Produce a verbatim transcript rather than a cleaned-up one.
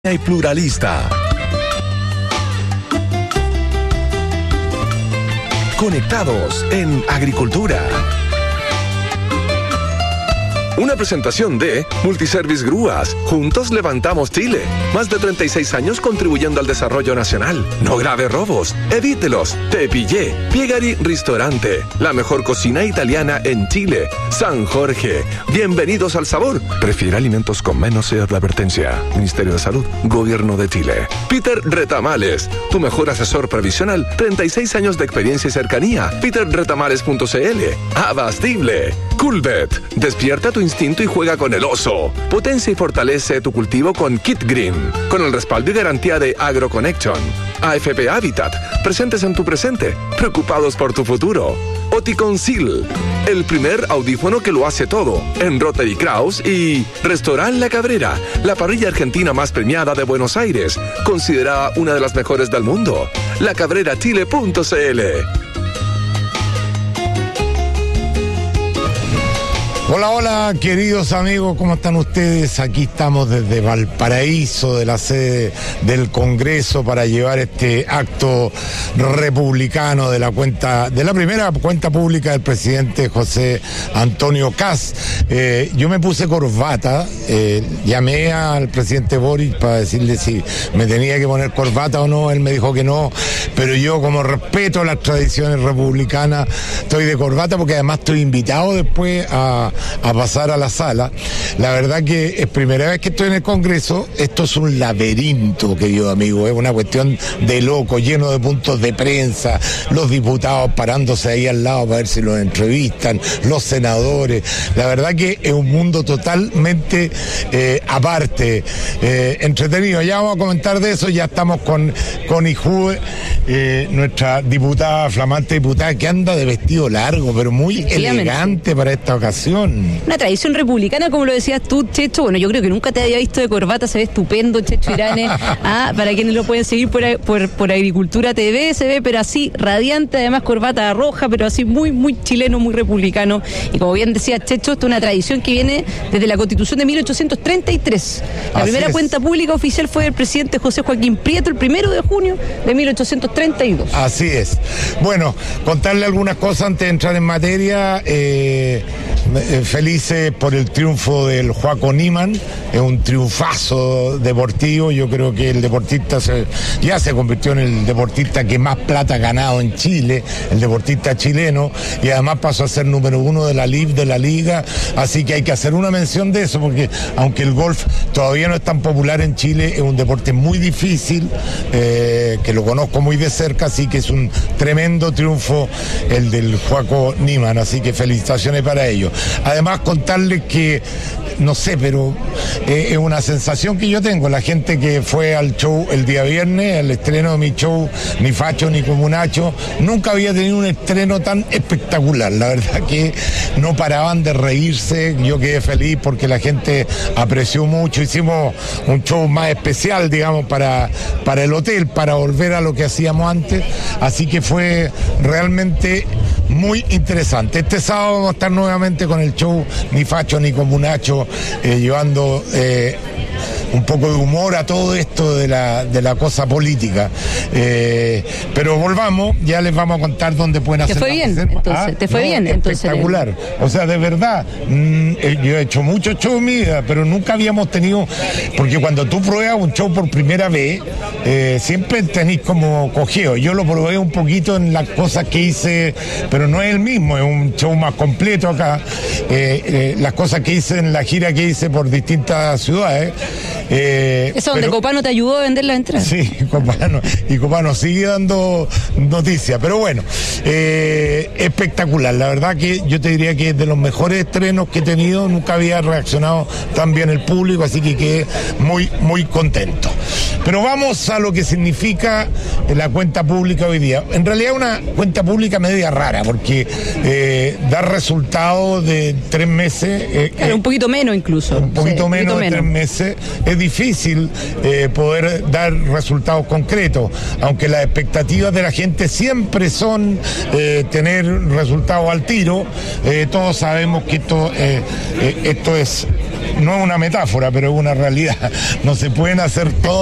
y pluralista. Conectados en agricultura. Una presentación de Multiservice Grúas. Juntos levantamos Chile. Más de treinta y seis años contribuyendo al desarrollo nacional. No grave robos. Evítelos. Te pillé. Piegari Ristorante. La mejor cocina italiana en Chile. San Jorge. Bienvenidos al sabor. Prefiere alimentos con menos edad de advertencia. Ministerio de Salud. Gobierno de Chile. Peter Retamales. Tu mejor asesor previsional. treinta y seis años de experiencia y cercanía. peter retamales punto c l. Abastible. Coolbet. Despierta tu instinto y juega con el oso. Potencia y fortalece tu cultivo con Kit Green, con el respaldo y garantía de AgroConnection. A F P Habitat, presentes en tu presente, preocupados por tu futuro. Oticonceal, el primer audífono que lo hace todo, en Rotary Kraus. Y Restaurant La Cabrera, la parrilla argentina más premiada de Buenos Aires, considerada una de las mejores del mundo. la cabrera chile punto c l. Hola, hola, queridos amigos, ¿cómo están ustedes? Aquí estamos desde Valparaíso, de la sede del Congreso, para llevar este acto republicano de la cuenta, de la primera cuenta pública del presidente José Antonio Kast. Eh, yo me puse corbata, eh, llamé al presidente Boric para decirle si me tenía que poner corbata o no, él me dijo que no, pero yo, como respeto las tradiciones republicanas, estoy de corbata porque además estoy invitado después a a pasar a la sala. La verdad que es primera vez que estoy en el Congreso. Esto es un laberinto, querido amigo, es una cuestión de loco, lleno de puntos de prensa, los diputados parándose ahí al lado para ver si los entrevistan, los senadores. La verdad que es un mundo totalmente eh, aparte, eh, entretenido. Ya vamos a comentar de eso. Ya estamos con Connie Hue, eh, nuestra diputada, flamante diputada, que anda de vestido largo, pero muy elegante para esta ocasión. Una tradición republicana, como lo decías tú, Checho. Bueno, yo creo que nunca te había visto de corbata, se ve estupendo, Checho Irane. Ah, para quienes lo pueden seguir por, por, por Agricultura T V, se ve, pero así radiante, además corbata roja, pero así muy, muy chileno, muy republicano. Y como bien decía Checho, esto es una tradición que viene desde la Constitución de mil ochocientos treinta y tres. La así primera es. Cuenta pública oficial fue del presidente José Joaquín Prieto, el primero de junio de mil ochocientos treinta y dos. Así es. Bueno, contarle algunas cosas antes de entrar en materia. Eh, felices por el triunfo del Joaco Niman, es un triunfazo deportivo. Yo creo que el deportista se, ya se convirtió en el deportista que más plata ha ganado en Chile, el deportista chileno, y además pasó a ser número uno de la L I B, de la liga, así que hay que hacer una mención de eso, porque aunque el golf todavía no es tan popular en Chile, es un deporte muy difícil, eh, que lo conozco muy de cerca, así que es un tremendo triunfo el del Joaco Niman, así que felicitaciones para ellos. Además, contarles que, no sé, pero eh, es una sensación que yo tengo. La gente que fue al show el día viernes, al estreno de mi show, Ni Facho ni Comunacho, nunca había tenido un estreno tan espectacular. La verdad que no paraban de reírse. Yo quedé feliz porque la gente apreció mucho. Hicimos un show más especial, digamos, para, para el hotel, para volver a lo que hacíamos antes. Así que fue realmente muy interesante. Este sábado vamos a estar nuevamente con el show Ni Facho ni Comunacho, eh, llevando eh, un poco de humor a todo esto de la, de la cosa política. Eh, pero volvamos, ya les vamos a contar dónde pueden hacer. ¿Te fue bien? Entonces, ¿Ah? ¿Te fue no, bien? Espectacular. Entonces, o sea, de verdad, mmm, yo he hecho muchos shows en mi vida, pero nunca habíamos tenido, porque cuando tú pruebas un show por primera vez, eh, siempre tenés como cojeo. Yo lo probé un poquito en las cosas que hice, pero no es el mismo, es un show más completo acá. Eh, eh, las cosas que hice en la gira que hice por distintas ciudades. Eh, Eso donde pero, Copano te ayudó a vender la entrada. Sí, Copano. Y Copano sigue dando noticias. Pero bueno, eh, espectacular. La verdad que yo te diría que es de los mejores estrenos que he tenido. Nunca había reaccionado tan bien el público, así que quedé muy, muy contento. Pero vamos a lo que significa la cuenta pública hoy día. En realidad una cuenta pública media rara, porque eh, da resultados de tres meses. Eh, claro, un poquito menos incluso. Un poquito sí, menos un poquito de menos. tres meses. Es difícil eh, poder dar resultados concretos, aunque las expectativas de la gente siempre son eh, tener resultados al tiro. Eh, todos sabemos que esto, eh, eh, esto es, no es una metáfora, pero es una realidad. No se pueden hacer todo